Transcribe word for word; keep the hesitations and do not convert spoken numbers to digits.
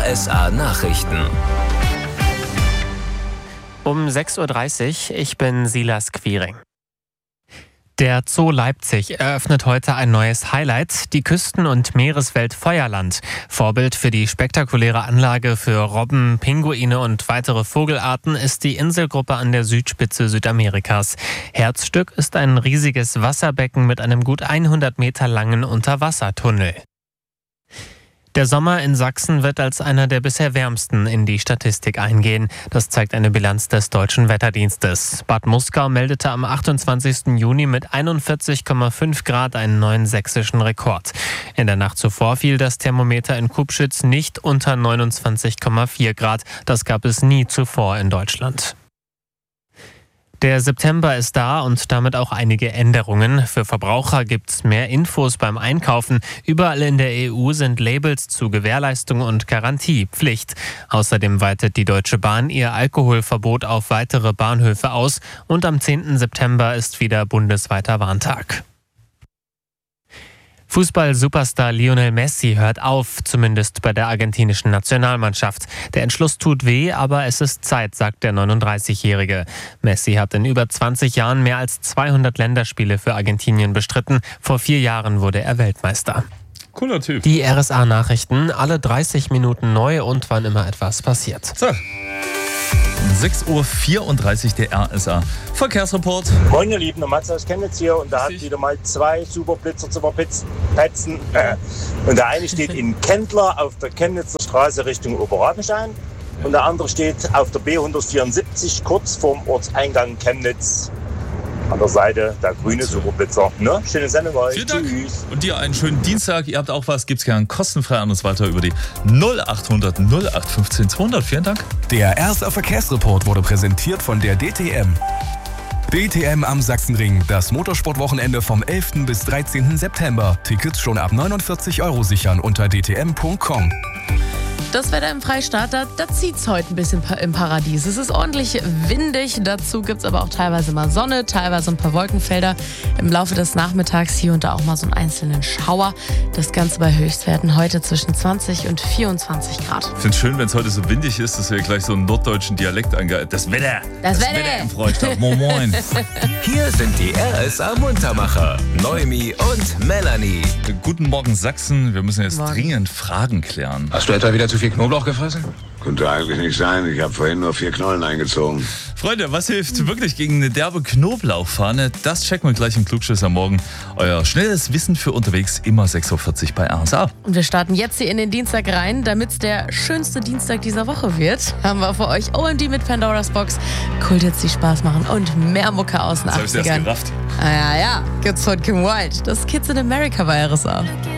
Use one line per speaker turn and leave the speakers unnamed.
S A Nachrichten.
Um sechs Uhr dreißig, ich bin Silas Quiring. Der Zoo Leipzig eröffnet heute ein neues Highlight, die Küsten- und Meereswelt Feuerland. Vorbild für die spektakuläre Anlage für Robben, Pinguine und weitere Vogelarten ist die Inselgruppe an der Südspitze Südamerikas. Herzstück ist ein riesiges Wasserbecken mit einem gut hundert Meter langen Unterwassertunnel. Der Sommer in Sachsen wird als einer der bisher wärmsten in die Statistik eingehen. Das zeigt eine Bilanz des Deutschen Wetterdienstes. Bad Muskau meldete am achtundzwanzigsten Juni mit einundvierzig Komma fünf Grad einen neuen sächsischen Rekord. In der Nacht zuvor fiel das Thermometer in Kubschütz nicht unter neunundzwanzig Komma vier Grad. Das gab es nie zuvor in Deutschland. Der September ist da und damit auch einige Änderungen. Für Verbraucher gibt's mehr Infos beim Einkaufen. Überall in der E U sind Labels zu Gewährleistung und Garantie Pflicht. Außerdem weitet die Deutsche Bahn ihr Alkoholverbot auf weitere Bahnhöfe aus. Und am zehnten September ist wieder bundesweiter Warntag. Fußball-Superstar Lionel Messi hört auf, zumindest bei der argentinischen Nationalmannschaft. Der Entschluss tut weh, aber es ist Zeit, sagt der neununddreißigjährige. Messi hat in über zwanzig Jahren mehr als zweihundert Länderspiele für Argentinien bestritten. Vor vier Jahren wurde er Weltmeister.
Cooler Typ.
Die R S A-Nachrichten, alle dreißig Minuten neu und wann immer etwas passiert.
So. sechs Uhr vierunddreißig, der R S A Verkehrsreport.
Moin, ihr Lieben, der Mats aus Chemnitz hier und da hat wieder mal zwei Superblitzer zu verpetzen. Und der eine steht in Kendler auf der Chemnitzer Straße Richtung Oberrabenstein und der andere steht auf der B hundertvierundsiebzig kurz vorm Ortseingang Chemnitz. An der Seite der grüne Superblitzer. Ne? Schöne Sendung euch.
Vielen Dank.
Tschüss.
Und dir einen schönen Dienstag. Ihr habt auch was, gibt's gern kostenfrei an uns weiter über die null achthundert null acht fünfzehn zweihundert. Vielen Dank.
Der R S A Verkehrsreport wurde präsentiert von der D T M. D T M am Sachsenring, das Motorsportwochenende vom elften bis dreizehnten September. Tickets schon ab neunundvierzig Euro sichern unter d t m punkt com.
Das Wetter im Freistaat, da, da zieht es heute ein bisschen im Paradies. Es ist ordentlich windig, dazu gibt es aber auch teilweise mal Sonne, teilweise ein paar Wolkenfelder. Im Laufe des Nachmittags hier und da auch mal so einen einzelnen Schauer. Das Ganze bei Höchstwerten heute zwischen zwanzig und vierundzwanzig Grad.
Ich finde es schön, wenn es heute so windig ist, dass wir gleich so einen norddeutschen Dialekt ange... Das Wetter!
Das,
das
Wetter.
Wetter im Freistaat. Moin Moin.
Hier sind die R S A Muntermacher, Noemi und Melanie.
Guten Morgen Sachsen, wir müssen jetzt
Morgen.
dringend Fragen klären.
Hast du etwa wieder zu viel Knoblauch gefressen?
Könnte eigentlich nicht sein. Ich habe vorhin nur vier Knollen eingezogen.
Freunde, was hilft wirklich gegen eine derbe Knoblauchfahne? Das checken wir gleich im Klugscheißer Morgen. Euer schnelles Wissen für unterwegs, immer sechs Uhr vierzig bei R S A.
Und wir starten jetzt hier in den Dienstag rein, damit es der schönste Dienstag dieser Woche wird. Haben wir für euch O M D mit Pandora's Box, Kulthits, die Spaß machen und mehr Mucke aus den
Jetzt hab ich's erst
achtzigern.
gerafft.
Ah ja, ja, gibt's von Kim Wilde. Das Kids in America bei R S A.